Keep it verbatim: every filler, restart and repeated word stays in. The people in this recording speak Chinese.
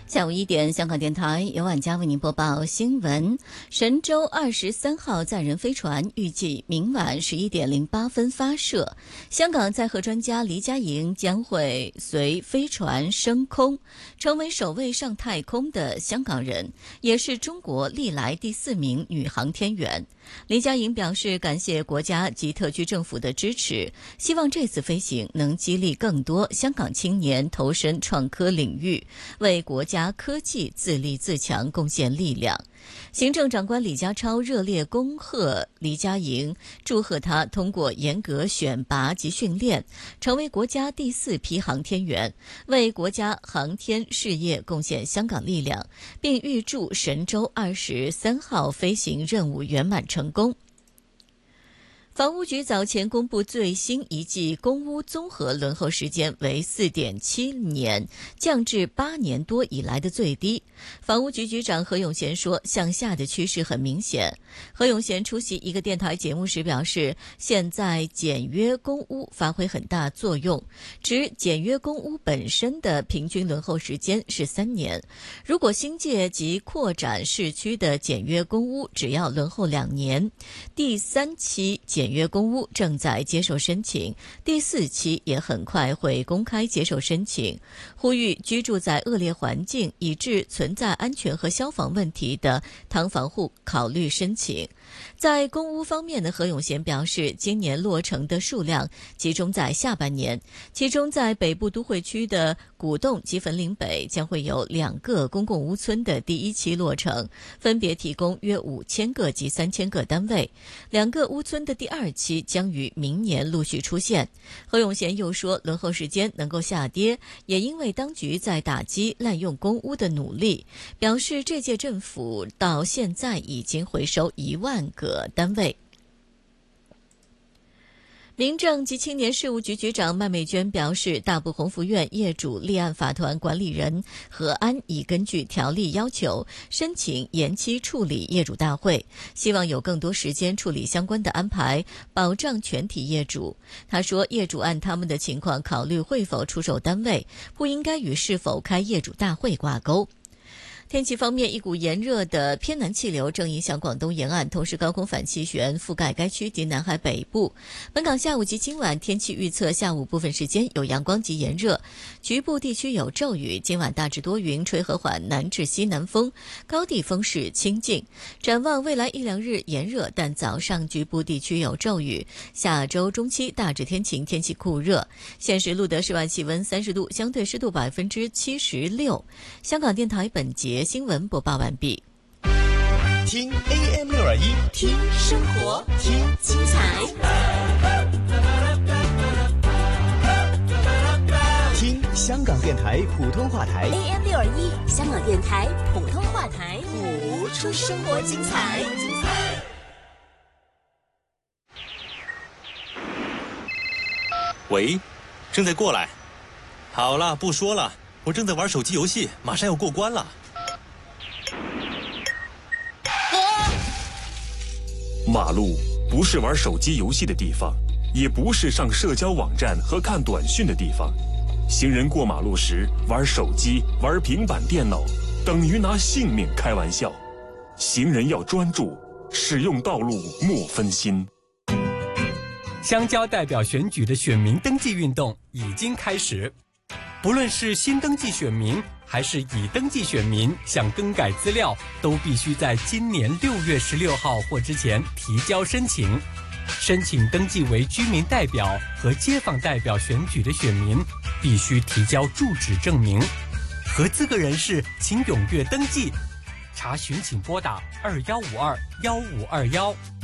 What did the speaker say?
下午一点，香港电台由晚佳为您播报新闻。神舟二十三号载人飞船预计明晚十一点零八分发射。香港载荷专家黎佳莹将会随飞船升空，成为首位上太空的香港人，也是中国历来第四名女航天员。黎佳莹表示，感谢国家及特区政府的支持，希望这次飞行能激励更多香港青年投身创科领域，为国家科技自立自强贡献力量。行政长官李家超热烈恭贺黎佳莹，祝贺她通过严格选拔及训练，成为国家第四批航天员，为国家航天事业贡献香港力量，并预祝神舟二十三号飞行任务圆满成功。房屋局早前公布最新一季公屋综合轮候时间为 四点七年，降至八年多以来的最低。房屋局局长何永贤说，向下的趋势很明显。何永贤出席一个电台节目时表示，现在简约公屋发挥很大作用，指简约公屋本身的平均轮候时间是三年，如果新界及扩展市区的简约公屋只要轮候两年。第三期简简约公屋正在接受申请，第四期也很快会公开接受申请，呼吁居住在恶劣环境以致存在安全和消防问题的劏房户考虑申请。在公屋方面的何永贤表示，今年落成的数量集中在下半年，其中在北部都会区的古洞及粉岭北将会有两个公共屋村的第一期落成，分别提供约五千个及三千个单位，两个屋村的第二期将于明年陆续出现。何永贤又说，轮候时间能够下跌，也因为当局在打击滥用公屋的努力，表示这届政府到现在已经回收一万个单位。民政及青年事务局局长麦美娟表示，大埔鸿福苑业主立案法团管理人何安已根据条例要求申请延期处理业主大会，希望有更多时间处理相关的安排，保障全体业主。他说，业主按他们的情况考虑会否出售单位，不应该与是否开业主大会挂钩。天气方面，一股炎热的偏南气流正影响广东沿岸，同时高空反气旋覆盖该区及南海北部。本港下午及今晚天气预测，下午部分时间有阳光及炎热，局部地区有骤雨，今晚大致多云，吹和缓南至西南风，高地风势清劲。展望未来一两日炎热，但早上局部地区有骤雨，下周中期大致天晴，天气酷热。现时录得室外气温三十度，相对湿度百分之七十六。香港电台本节新闻播报完毕。 听 A M 六二一， 听生活，听精彩， 听香港电台普通话台 A M 六二一，香港电台普通话台，谱出生活精彩。 喂，正在过来。好了，不说了，我正在玩手机游戏，马上要过关了。 马路不是玩手机游戏的地方，也不是上社交网站和看短讯的地方。行人过马路时玩手机、玩平板电脑，等于拿性命开玩笑。行人要专注，使用道路莫分心。 乡郊代表选举的选民登记运动已经开始，不论是新登记选民还是已登记选民，想更改资料都必须在今年六月十六号或之前提交申请。申请登记为居民代表和街坊代表选举的选民必须提交住址证明。合资格人士请踊跃登记。查询请拨打二幺五二幺五二幺。